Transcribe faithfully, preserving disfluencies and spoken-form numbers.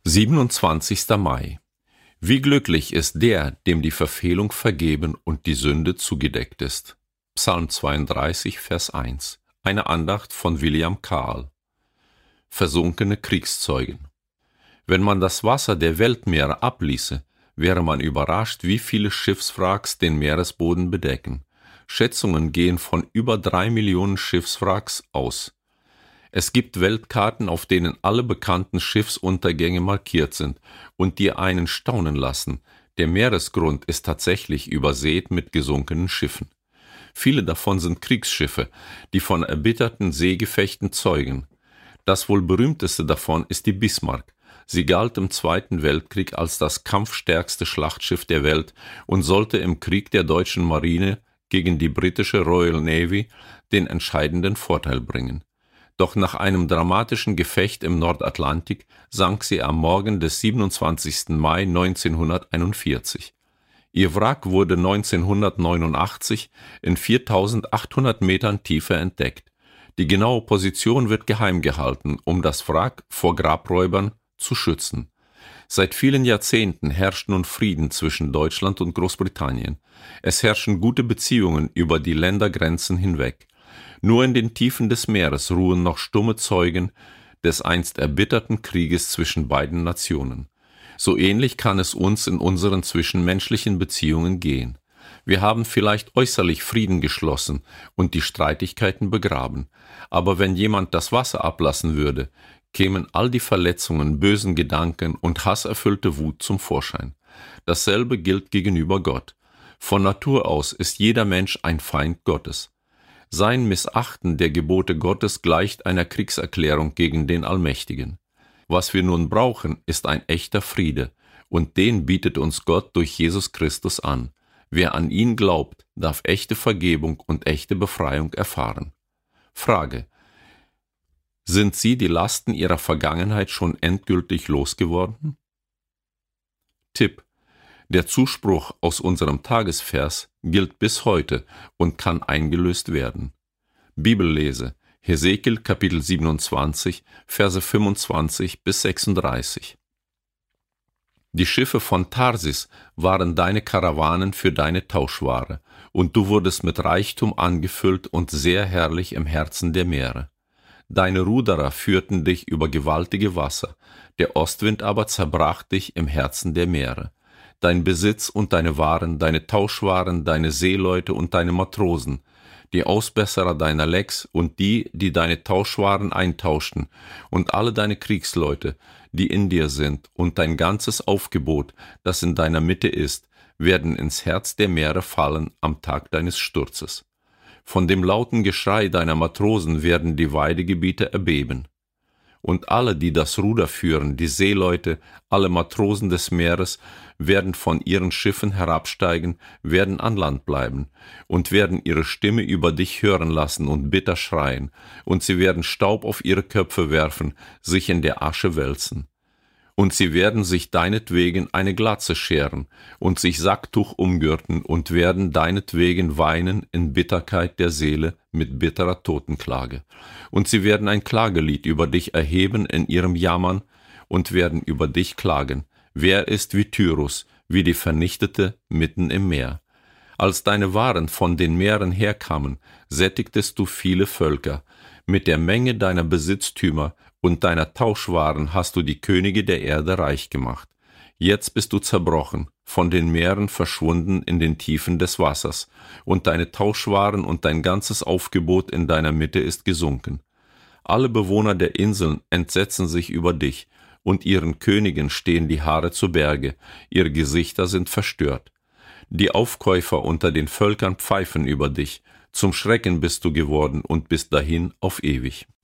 siebenundzwanzigster Mai. Wie glücklich ist der, dem die Verfehlung vergeben und die Sünde zugedeckt ist. Psalm zweiunddreißig, Vers eins. Eine Andacht von William Carl. Versunkene Kriegszeugen. Wenn man das Wasser der Weltmeere abließe, wäre man überrascht, wie viele Schiffswracks den Meeresboden bedecken. Schätzungen gehen von über drei Millionen Schiffswracks aus. Es gibt Weltkarten, auf denen alle bekannten Schiffsuntergänge markiert sind und die einen staunen lassen. Der Meeresgrund ist tatsächlich übersät mit gesunkenen Schiffen. Viele davon sind Kriegsschiffe, die von erbitterten Seegefechten zeugen. Das wohl berühmteste davon ist die Bismarck. Sie galt im Zweiten Weltkrieg als das kampfstärkste Schlachtschiff der Welt und sollte im Krieg der deutschen Marine gegen die britische Royal Navy den entscheidenden Vorteil bringen. Doch nach einem dramatischen Gefecht im Nordatlantik sank sie am Morgen des siebenundzwanzigsten Mai neunzehnhunderteinundvierzig. Ihr Wrack wurde neunzehnhundertneunundachtzig in viertausendachthundert Metern Tiefe entdeckt. Die genaue Position wird geheim gehalten, um das Wrack vor Grabräubern zu schützen. Seit vielen Jahrzehnten herrscht nun Frieden zwischen Deutschland und Großbritannien. Es herrschen gute Beziehungen über die Ländergrenzen hinweg. Nur in den Tiefen des Meeres ruhen noch stumme Zeugen des einst erbitterten Krieges zwischen beiden Nationen. So ähnlich kann es uns in unseren zwischenmenschlichen Beziehungen gehen. Wir haben vielleicht äußerlich Frieden geschlossen und die Streitigkeiten begraben, aber wenn jemand das Wasser ablassen würde, kämen all die Verletzungen, bösen Gedanken und hasserfüllte Wut zum Vorschein. Dasselbe gilt gegenüber Gott. Von Natur aus ist jeder Mensch ein Feind Gottes. Sein Missachten der Gebote Gottes gleicht einer Kriegserklärung gegen den Allmächtigen. Was wir nun brauchen, ist ein echter Friede, und den bietet uns Gott durch Jesus Christus an. Wer an ihn glaubt, darf echte Vergebung und echte Befreiung erfahren. Frage: Sind Sie die Lasten Ihrer Vergangenheit schon endgültig losgeworden? Tipp: Der Zuspruch aus unserem Tagesvers gilt bis heute und kann eingelöst werden. Bibellese: Hesekiel Kapitel siebenundzwanzig, Verse fünfundzwanzig bis sechsunddreißig. Die Schiffe von Tarsis waren deine Karawanen für deine Tauschware, und du wurdest mit Reichtum angefüllt und sehr herrlich im Herzen der Meere. Deine Ruderer führten dich über gewaltige Wasser, der Ostwind aber zerbrach dich im Herzen der Meere. Dein Besitz und deine Waren, deine Tauschwaren, deine Seeleute und deine Matrosen, die Ausbesserer deiner Lecks und die, die deine Tauschwaren eintauschten, und alle deine Kriegsleute, die in dir sind, und dein ganzes Aufgebot, das in deiner Mitte ist, werden ins Herz der Meere fallen am Tag deines Sturzes. Von dem lauten Geschrei deiner Matrosen werden die Weidegebiete erbeben. Und alle, die das Ruder führen, die Seeleute, alle Matrosen des Meeres, werden von ihren Schiffen herabsteigen, werden an Land bleiben und werden ihre Stimme über dich hören lassen und bitter schreien, und sie werden Staub auf ihre Köpfe werfen, sich in der Asche wälzen. Und sie werden sich deinetwegen eine Glatze scheren und sich Sacktuch umgürten und werden deinetwegen weinen in Bitterkeit der Seele mit bitterer Totenklage. Und sie werden ein Klagelied über dich erheben in ihrem Jammern und werden über dich klagen. Wer ist wie Tyrus, wie die Vernichtete mitten im Meer? Als deine Waren von den Meeren herkamen, sättigtest du viele Völker. Mit der Menge deiner Besitztümer und deiner Tauschwaren hast du die Könige der Erde reich gemacht. Jetzt bist du zerbrochen, von den Meeren verschwunden in den Tiefen des Wassers, und deine Tauschwaren und dein ganzes Aufgebot in deiner Mitte ist gesunken. Alle Bewohner der Inseln entsetzen sich über dich, und ihren Königen stehen die Haare zu Berge, ihre Gesichter sind verstört. Die Aufkäufer unter den Völkern pfeifen über dich, zum Schrecken bist du geworden und bist dahin auf ewig.